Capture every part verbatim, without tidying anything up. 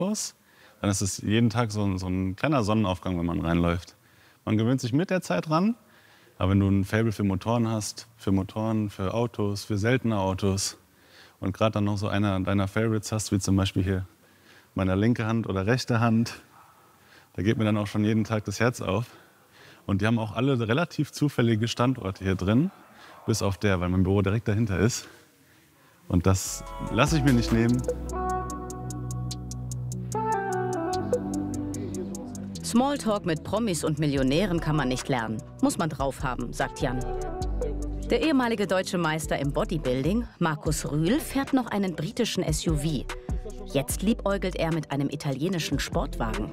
Autos, dann ist es jeden Tag so, so ein kleiner Sonnenaufgang, wenn man reinläuft. Man gewöhnt sich mit der Zeit ran, aber wenn du ein Faible für Motoren hast, für Motoren, für Autos, für seltene Autos und gerade dann noch so einer deiner Favorites hast, wie zum Beispiel hier meine linke Hand oder rechte Hand, da geht mir dann auch schon jeden Tag das Herz auf. Und die haben auch alle relativ zufällige Standorte hier drin, bis auf der, weil mein Büro direkt dahinter ist. Und das lasse ich mir nicht nehmen. Smalltalk mit Promis und Millionären kann man nicht lernen. Muss man drauf haben, sagt Jan. Der ehemalige deutsche Meister im Bodybuilding, Markus Rühl, fährt noch einen britischen S U V. Jetzt liebäugelt er mit einem italienischen Sportwagen.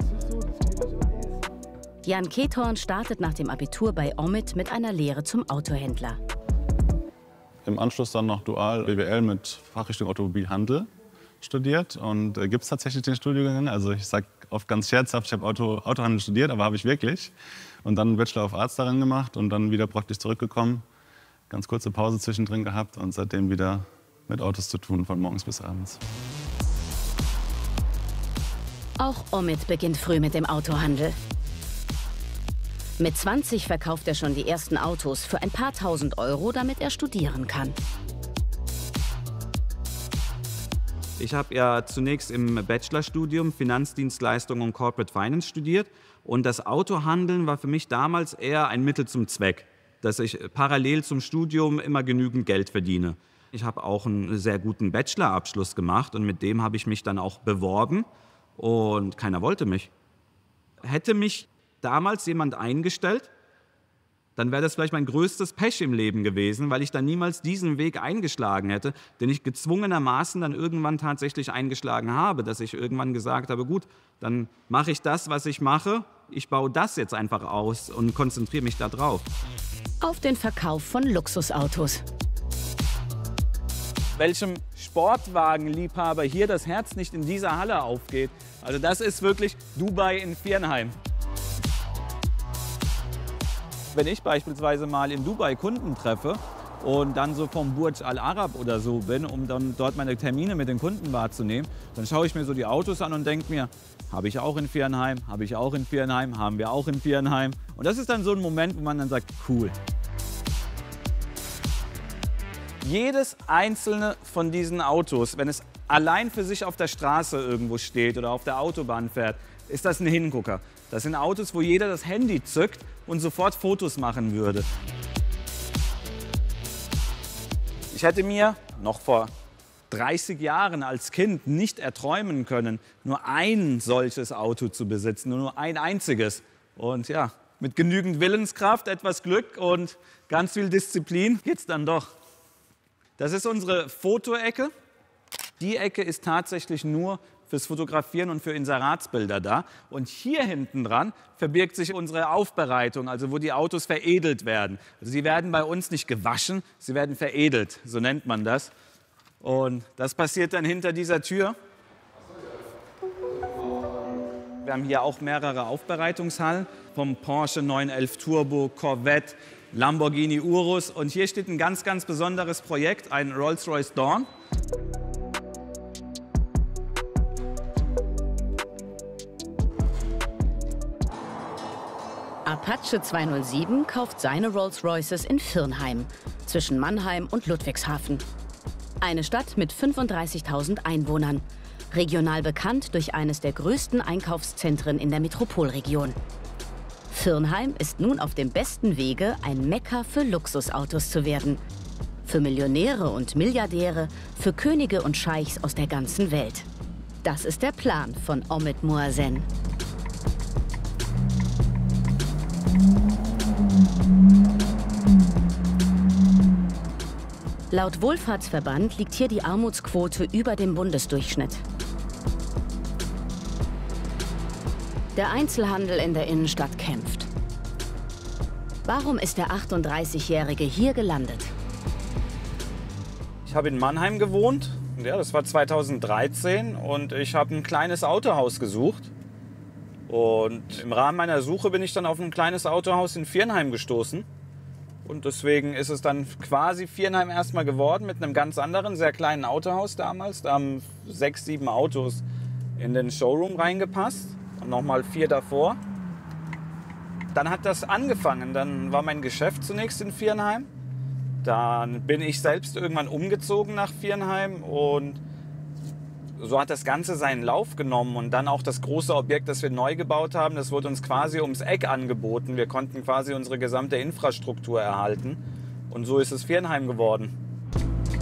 Jan Kethorn startet nach dem Abitur bei Omid mit einer Lehre zum Autohändler. Im Anschluss dann noch dual B W L mit Fachrichtung Automobilhandel studiert. Und äh, gibt es tatsächlich den Studiengang? Also ich sage oft ganz scherzhaft, ich habe Auto, Autohandel studiert, aber habe ich wirklich. Und dann einen Bachelor of Arts daran gemacht und dann wieder praktisch zurückgekommen. Ganz kurze Pause zwischendrin gehabt und seitdem wieder mit Autos zu tun, von morgens bis abends. Auch Omid beginnt früh mit dem Autohandel. Mit zwanzig verkauft er schon die ersten Autos für ein paar tausend Euro, damit er studieren kann. Ich habe ja zunächst im Bachelorstudium Finanzdienstleistung und Corporate Finance studiert. Und das Autohandeln war für mich damals eher ein Mittel zum Zweck, dass ich parallel zum Studium immer genügend Geld verdiene. Ich habe auch einen sehr guten Bachelorabschluss gemacht und mit dem habe ich mich dann auch beworben und keiner wollte mich. Hätte mich damals jemand eingestellt, dann wäre das vielleicht mein größtes Pech im Leben gewesen, weil ich dann niemals diesen Weg eingeschlagen hätte, den ich gezwungenermaßen dann irgendwann tatsächlich eingeschlagen habe, dass ich irgendwann gesagt habe, gut, dann mache ich das, was ich mache, ich baue das jetzt einfach aus und konzentriere mich da drauf. Auf den Verkauf von Luxusautos. Welchem Sportwagenliebhaber hier das Herz nicht in dieser Halle aufgeht, also das ist wirklich Dubai in Viernheim. Wenn ich beispielsweise mal in Dubai Kunden treffe und dann so vom Burj Al Arab oder so bin, um dann dort meine Termine mit den Kunden wahrzunehmen, dann schaue ich mir so die Autos an und denke mir, habe ich auch in Viernheim, habe ich auch in Viernheim, haben wir auch in Viernheim. Und das ist dann so ein Moment, wo man dann sagt, cool. Jedes einzelne von diesen Autos, wenn es allein für sich auf der Straße irgendwo steht oder auf der Autobahn fährt, ist das ein Hingucker. Das sind Autos, wo jeder das Handy zückt und sofort Fotos machen würde. Ich hätte mir noch vor dreißig Jahren als Kind nicht erträumen können, nur ein solches Auto zu besitzen, nur ein einziges. Und ja, mit genügend Willenskraft, etwas Glück und ganz viel Disziplin geht's dann doch. Das ist unsere Fotoecke. Die Ecke ist tatsächlich nur fürs Fotografieren und für Inseratsbilder da. Und hier hinten dran verbirgt sich unsere Aufbereitung, also wo die Autos veredelt werden. Also sie werden bei uns nicht gewaschen, sie werden veredelt, so nennt man das. Und das passiert dann hinter dieser Tür. Wir haben hier auch mehrere Aufbereitungshallen, vom Porsche neun elf Turbo, Corvette, Lamborghini Urus. Und hier steht ein ganz, ganz besonderes Projekt, ein Rolls-Royce Dawn. Apache zweihundertsieben kauft seine Rolls-Royces in Viernheim, zwischen Mannheim und Ludwigshafen. Eine Stadt mit fünfunddreißigtausend Einwohnern, regional bekannt durch eines der größten Einkaufszentren in der Metropolregion. Viernheim ist nun auf dem besten Wege, ein Mekka für Luxusautos zu werden. Für Millionäre und Milliardäre, für Könige und Scheichs aus der ganzen Welt. Das ist der Plan von Omid Muazen. Laut Wohlfahrtsverband liegt hier die Armutsquote über dem Bundesdurchschnitt. Der Einzelhandel in der Innenstadt kämpft. Warum ist der achtunddreißigjährige hier gelandet? Ich habe in Mannheim gewohnt, ja, das war zweitausenddreizehn, und ich habe ein kleines Autohaus gesucht. Und im Rahmen meiner Suche bin ich dann auf ein kleines Autohaus in Viernheim gestoßen. Und deswegen ist es dann quasi Viernheim erstmal geworden mit einem ganz anderen, sehr kleinen Autohaus damals. Da haben sechs, sieben Autos in den Showroom reingepasst und nochmal vier davor. Dann hat das angefangen. Dann war mein Geschäft zunächst in Viernheim. Dann bin ich selbst irgendwann umgezogen nach Viernheim und so hat das Ganze seinen Lauf genommen. Und dann auch das große Objekt, das wir neu gebaut haben, das wurde uns quasi ums Eck angeboten. Wir konnten quasi unsere gesamte Infrastruktur erhalten und so ist es Viernheim geworden.